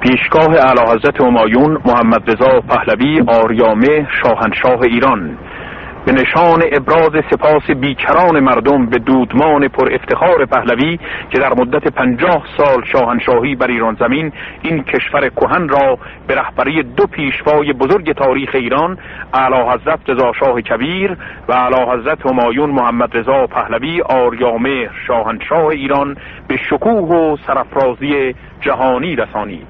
پیشگاه اعلیحضرت همایون محمد رضا پهلوی آریامهر شاهنشاه ایران به نشان ابراز سپاس بیکران مردم به دودمان پر افتخار پهلوی که در مدت 50 سال شاهنشاهی بر ایران زمین این کشور کهن را به رهبری دو پیشوای بزرگ تاریخ ایران اعلیحضرت رضا شاه کبیر و اعلیحضرت همایون محمد رضا پهلوی آریامهر شاهنشاه ایران به شکوه و سرافرازی جهانی رسانید.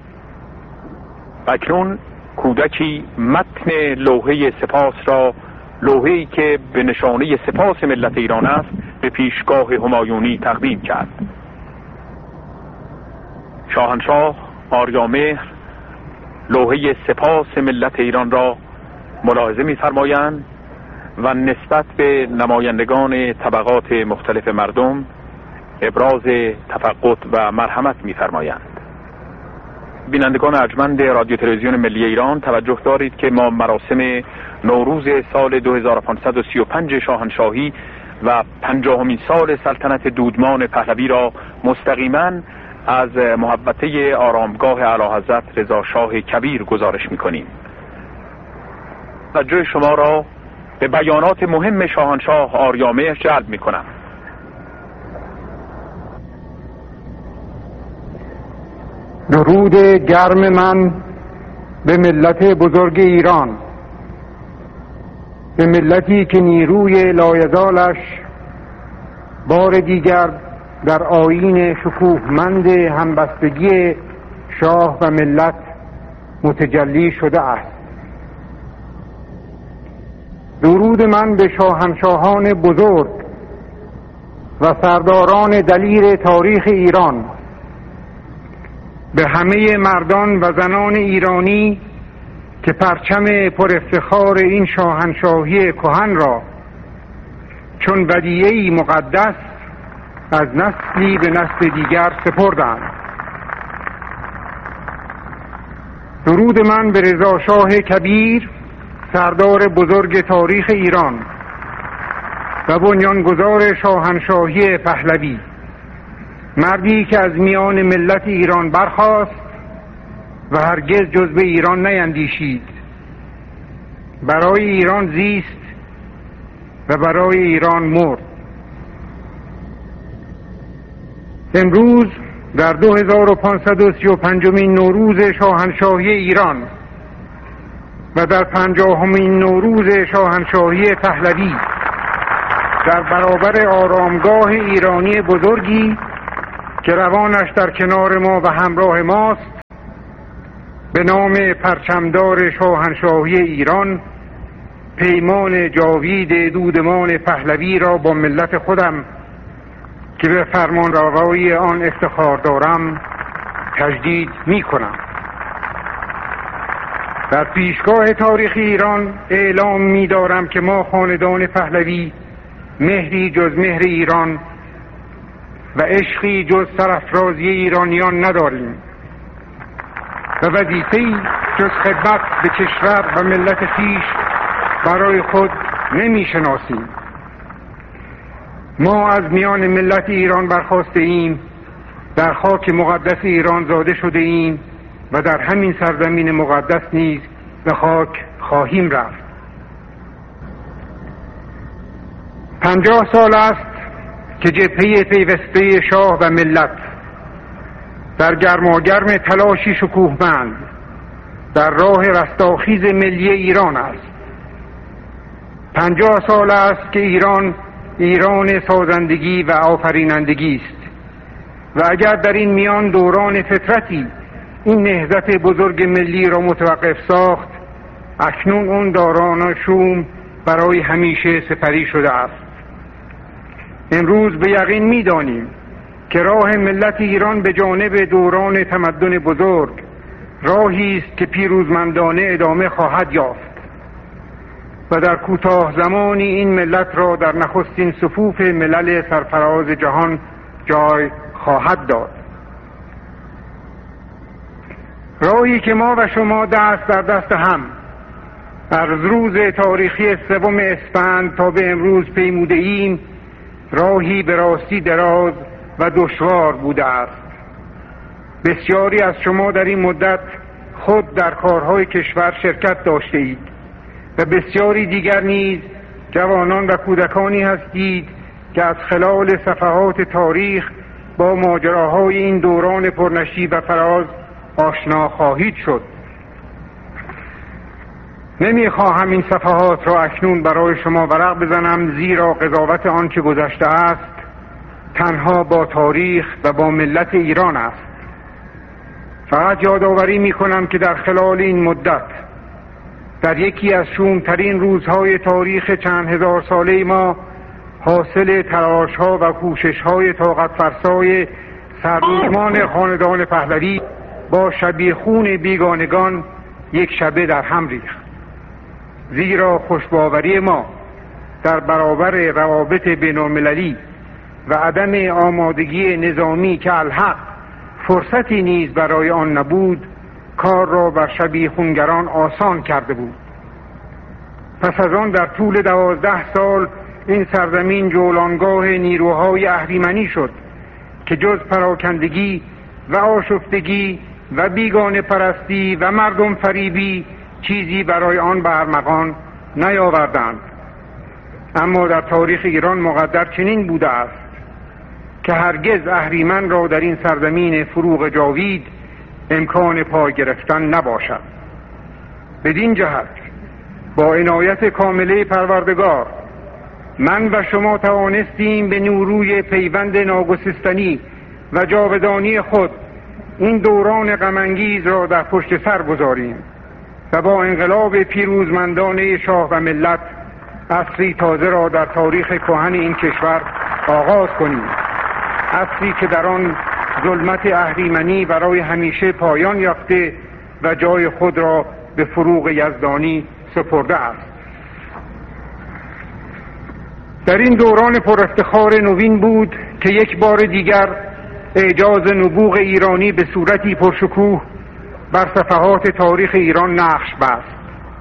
اکنون کودکی متن لوحه سپاس را، لوحه‌ای که به نشانه سپاس ملت ایران است، به پیشگاه همایونی تقدیم کرد. شاهنشاه آریامهر لوحه سپاس ملت ایران را ملاحظه می‌فرمایند و نسبت به نمایندگان طبقات مختلف مردم ابراز تفقد و مرحمت می‌فرمایند. بینندگان ارجمند رادیو تلویزیون ملی ایران، توجه دارید که ما مراسم نوروز سال 2535 شاهنشاهی و 50مین سال سلطنت دودمان پهلوی را مستقیما از محوطه آرامگاه اعلیحضرت رضا شاه کبیر گزارش می‌کنیم. توجه شما را به بیانات مهم شاهنشاه آریامهر جلب می‌کنم. درود گرم من به ملت بزرگ ایران، به ملتی که نیروی لایزالش بار دیگر در آیین شکوهمند همبستگی شاه و ملت متجلی شده است. درود من به شاهنشاهان بزرگ و سرداران دلیر تاریخ ایران، به همه مردان و زنان ایرانی که پرچم پر افتخار این شاهنشاهی کهن را چون ودیعه‌ای مقدس از نسلی به نسل دیگر سپردند. درود من به رضا شاه کبیر، سردار بزرگ تاریخ ایران و بنیانگذار شاهنشاهی پهلوی، مردی که از میان ملت ایران برخاست و هرگز جز به ایران نیندیشید، برای ایران زیست و برای ایران مرد. امروز در 2535مین نوروز شاهنشاهی ایران و در 50مین نوروز شاهنشاهی پهلوی در برابر آرامگاه ایرانی بزرگی که روانش در کنار ما و همراه ماست، به نام پرچمدار شاهنشاهی ایران پیمان جاوید دودمان پهلوی را با ملت خودم که به فرمان روایی آن افتخار دارم تجدید می کنم. در پیشگاه تاریخ ایران اعلام می دارم که ما خاندان پهلوی مهری جز مهر ایران و عشقی جز سرافرازی ایرانیان نداریم و وظیفه‌ای جز خدمت به کشور و ملت خویش برای خود نمی شناسیم. ما از میان ملت ایران برخاسته ایم، در خاک مقدس ایران زاده شده ایم و در همین سرزمین مقدس نیز به خاک خواهیم رفت. 50 سال است که جبهه پیوسته شاه و ملت در گرماگرم تلاشی شکوهمند در راه رستاخیز ملی ایران است. 50 سال است که ایران سازندگی و آفرینندگی است و اگر در این میان دوران فترتی این نهضت بزرگ ملی را متوقف ساخت، اکنون اون دوران شوم برای همیشه سپری شده است. امروز به یقین می‌دانیم که راه ملت ایران به جانب دوران تمدن بزرگ راهی است که پیروزمندانه ادامه خواهد یافت و در کوتاه زمانی این ملت را در نخستین صفوف ملل سرفراز جهان جای خواهد داد. راهی که ما و شما دست در دست هم از روز تاریخی 3 اسفند تا به امروز پیموده ایم، راهی به راستی دراز و دشوار بوده است. بسیاری از شما در این مدت خود در کارهای کشور شرکت داشته اید و بسیاری دیگر نیز جوانان و کودکانی هستید که از خلال صفحات تاریخ با ماجراهای این دوران پرنشیب و فراز آشنا خواهید شد. نمیخواهم این صفحات را اکنون برای شما ورق بزنم، زیرا قضاوت آن چه گذشته است تنها با تاریخ و با ملت ایران است. فقط یادآوری میکنم که در خلال این مدت در یکی از شومترین روزهای تاریخ چند هزار ساله ما حاصل تلاش‌ها و کوشش‌های طاقت فرسای سرروزمان خاندان پهلوی با شبیخون بیگانگان یک شبه در هم ریخت. زیرا خوشباوری ما در برابر روابط بین‌المللی و عدم آمادگی نظامی که الحق فرصتی نیز برای آن نبود کار را بر شبیخونگران آسان کرده بود. پس از آن در طول 12 سال این سرزمین جولانگاه نیروهای اهریمنی شد که جز پراکندگی و آشفتگی و بیگانه پرستی و مردم فریبی چیزی برای آن به ارمغان نیاوردند. اما در تاریخ ایران مقدر چنین بوده است که هرگز اهریمن را در این سرزمین فروغ جاوید امکان پای گرفتن نباشد. بدین جهت با عنایت کامله پروردگار من و شما توانستیم به نیروی پیوند ناگسستنی و جاودانی خود این دوران غم‌انگیز را در پشت سر گذاریم و با انقلاب پیروزمندانه شاه و ملت عصری تازه را در تاریخ کهن این کشور آغاز کنیم، عصری که در آن ظلمت اهریمنی برای همیشه پایان یافته و جای خود را به فروغ یزدانی سپرده است. در این دوران پر افتخار نوین بود که یک بار دیگر اعجاز نبوغ ایرانی به صورتی پرشکوه بر صفحات تاریخ ایران نقش بست.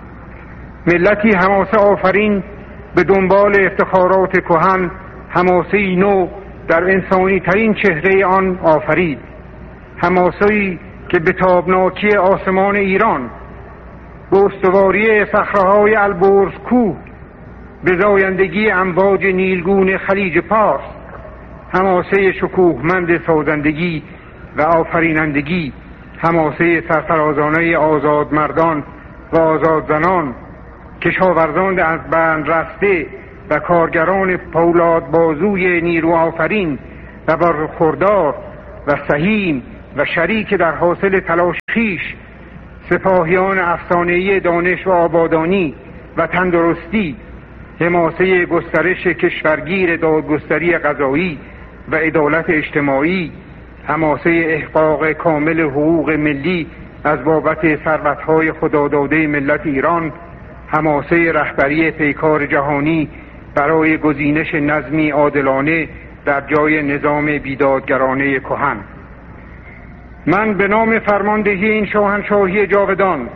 ملتی حماسه آفرین به دنبال افتخارات کهن حماسه‌ای نو در انسانی ترین چهره آن آفرید، حماسه‌ای که به تابناکی آسمان ایران، به استواری صخره‌های البرز کوه، به زایندگی امواج نیلگون خلیج پارس، حماسه شکوهمند سازندگی و آفرینندگی، حماسه سرفرازانه آزاد مردان و آزاد زنان، کشاورزان از بند رسته و کارگران پولاد بازوی نیرو آفرین و برخوردار و سهیم و شریک در حاصل تلاش خویش، سپاهیان افسانه‌ای دانش و آبادانی و تندرستی، حماسه گسترش کشورگیر دادگستری قضایی و عدالت اجتماعی، حماسه احقاق کامل حقوق ملی از بابت ثروت‌های خداداده ملت ایران، حماسه رهبری پیکار جهانی برای گزینش نظمی عادلانه در جای نظام بیدادگرانه کهن. من به نام فرماندهی این شاهنشاهی جاودان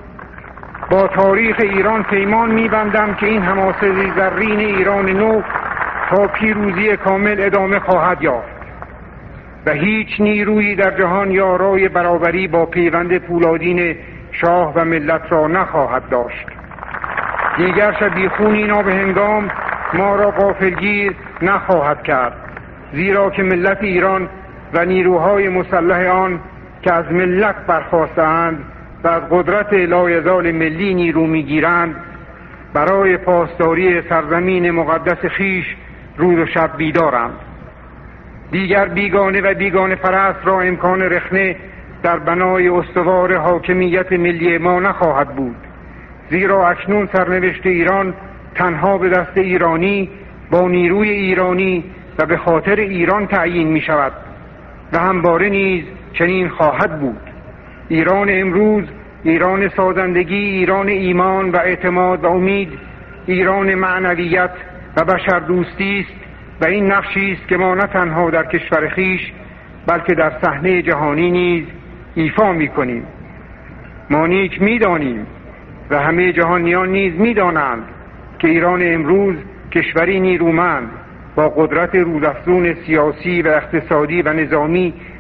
با تاریخ ایران پیمان می‌بندم که این حماسه زرین ایران نو تا پیروزی کامل ادامه خواهد یافت و هیچ نیرویی در جهان یارای برابری با پیوند پولادین شاه و ملت را نخواهد داشت. دیگر شبیخونی نابهنگام ما را غافلگیر نخواهد کرد، زیرا که ملت ایران و نیروهای مسلح آن که از ملت برخاستند و از قدرت لایزال ملی نیرو میگیرند، برای پاسداری سرزمین مقدس خیش روز و شب بیدارند. دیگر بیگانه و بیگانه پرست را امکان رخنه در بنای استوار حاکمیت ملی ما نخواهد بود، زیرا اکنون سرنوشت ایران تنها به دست ایرانی با نیروی ایرانی و به خاطر ایران تعیین می شود و همواره نیز چنین خواهد بود. ایران امروز ایران سازندگی، ایران ایمان و اعتماد و امید، ایران معنویت و بشردوستی است و این نقشی است که ما نه تنها در کشور خویش بلکه در صحنه جهانی نیز ایفا می‌کنیم. ما نیک می‌دانیم و همه جهانیان نیز می‌دانند که ایران امروز کشوری نیرومند با قدرت روزافزون سیاسی و اقتصادی و نظامی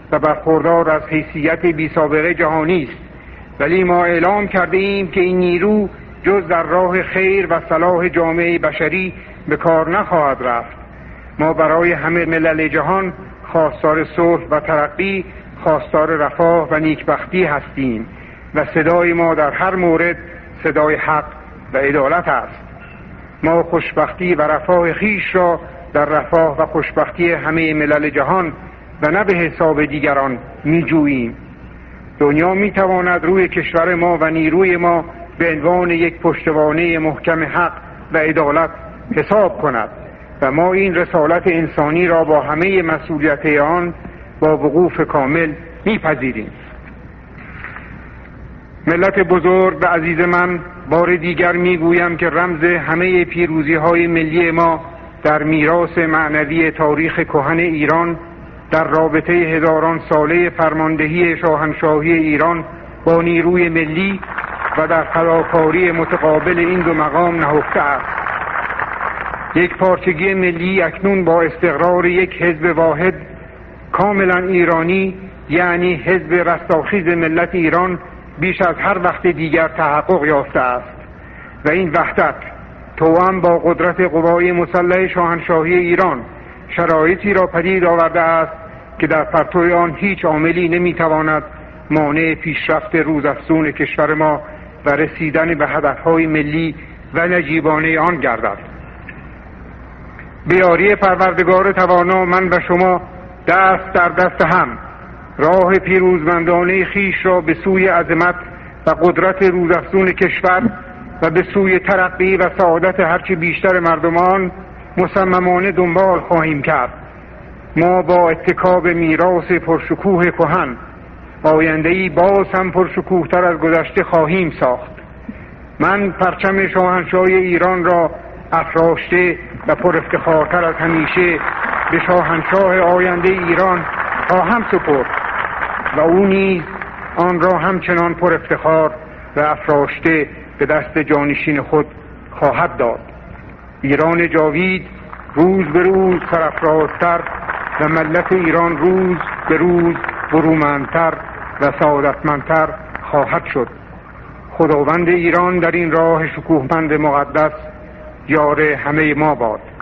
و برخوردار از حیثیت بی سابقه جهانی است، ولی ما اعلام کرده ایم که این نیرو جز در راه خیر و صلاح جامعه بشری به کار نخواهد رفت. ما برای همه ملل جهان خواستار صلح و ترقی، خواستار رفاه و نیکبختی هستیم و صدای ما در هر مورد صدای حق و عدالت است. ما خوشبختی و رفاه خیش را در رفاه و خوشبختی همه ملل جهان و نه به حساب دیگران می جوییم. دنیا می تواند روی کشور ما و نیروی ما به عنوان یک پشتوانه محکم حق و عدالت حساب کند و ما این رسالت انسانی را با همه مسئولیت آن با وقوف کامل میپذیریم. ملت بزرگ و عزیز من، بار دیگر میگویم که رمز همه پیروزی های ملی ما در میراث معنوی تاریخ کهن ایران، در رابطه هزاران ساله فرماندهی شاهنشاهی ایران با نیروی ملی و در فداکاری متقابل این دو مقام نهفته است. یک پارچگی ملی اکنون با استقرار یک حزب واحد کاملا ایرانی، یعنی حزب رستاخیز ملت ایران، بیش از هر وقت دیگر تحقق یافته است و این وحدت توأم با قدرت قوای مسلح شاهنشاهی ایران شرایطی را پدید آورده است که در پرتو آن هیچ عاملی نمیتواند مانع پیشرفت روزافزون کشور ما و رسیدن به هدفهای ملی و نجیبانه آن گردد. به یاری پروردگار توانا من و شما دست در دست هم راه پیروزمندانه خیش را به سوی عظمت و قدرت روزافزون کشور و به سوی ترقی و سعادت هرچه بیشتر مردمان مصممانه دنبال خواهیم کرد. ما با اتکا به میراث پرشکوه کهن آینده‌ای باز هم پرشکوه‌تر از گذشته خواهیم ساخت. من پرچم شاهنشاهی ایران را افراشته و پر افتخارتر از همیشه به شاهنشاه آینده ایران خواهم سپرد و او نیز آن را همچنان پر افتخار و افراشته به دست جانشین خود خواهد داد. ایران جاوید روز به روز سرافرازتر و ملت ایران روز به روز برومندتر و سعادتمندتر خواهد شد. خداوند ایران در این راه شکوهمند مقدس یار همه ما باد.